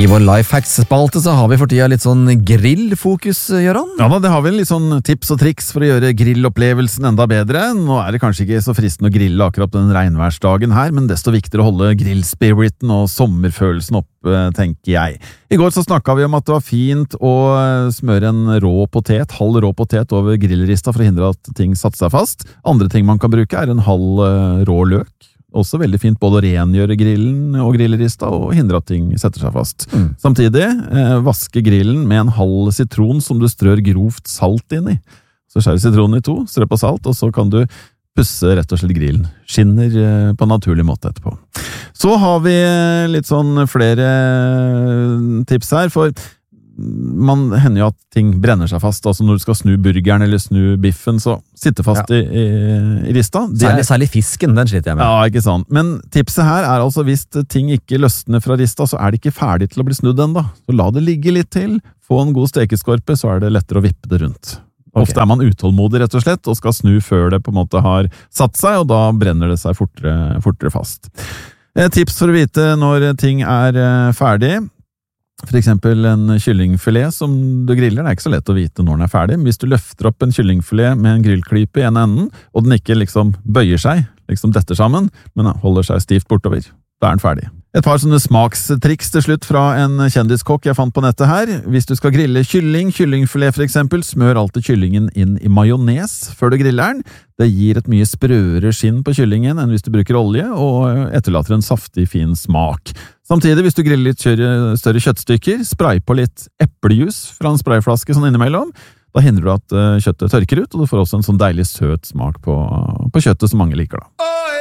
I vår Lifehacks-spalte så har vi for tida litt sånn grillfokus, Gøran. Ja da, det har vel litt sånn tips og triks for å gjøre grillopplevelsen enda bedre. Nå er det kanskje ikke så fristende å grille akkurat den regnværsdagen her, men desto viktigere å holde grillspiriten og sommerfølelsen opp, tenker jeg. I går så snakket vi om at det var fint å smøre en halv rå potet over grillrista for å hindre at ting satte seg fast. Andre ting man kan bruke er en halv rå løk. Også veldig fint både å rengjøre grillen og grillrista og hindre at ting setter seg fast. Samtidig, vaske grillen med en halv sitron som du strør grovt salt inn i. Så skjærer sitronen i to, strør på salt, og så kan du pusse rett og slett grillen. Skinner på en naturlig måte etterpå. Så har vi litt sånn flere tips her, for man hender jo at ting brenner seg fast, altså når du skal snu burgeren eller snu biffen, så sitter fast i rista. Særlig fisken, den sliter jeg med. Ja, ikke sant. Men tipset her er altså hvis ting ikke løsner fra rista, så er det ikke ferdig til å bli snudd enda. Så la det ligge litt til, få en god stekeskorpe, så er det lettere å vippe det rundt. Ofte er man utålmodig rett og slett, og skal snu før det på en måte har satt seg, og da brenner det seg fortere fast. Tips for å vite når ting er ferdig. For eksempel en kyllingfilet som du griller, det er ikke så lett å vite når den er ferdig. Hvis du løfter opp en kyllingfilet med en grillklype i en enden, og den ikke liksom bøyer seg, liksom detter sammen, men holder seg stivt bortover, da er den ferdig. Et par sånne smakstriks til slutt fra en kjendiskokk jeg fant på nettet her. Hvis du skal grille kyllingfilet for eksempel, smør alltid kyllingen inn i majones før du griller den. Det gir et mye sprøere skinn på kyllingen enn hvis du bruker olje, og etterlater en saftig, fin smak. Samtidig, hvis du griller litt større kjøttstykker, spray på litt eplejus fra en sprayflaske sånn innimellom. Da hindrer du at kjøttet tørker ut, og du får også en sånn deilig søt smak på kjøttet som mange liker da.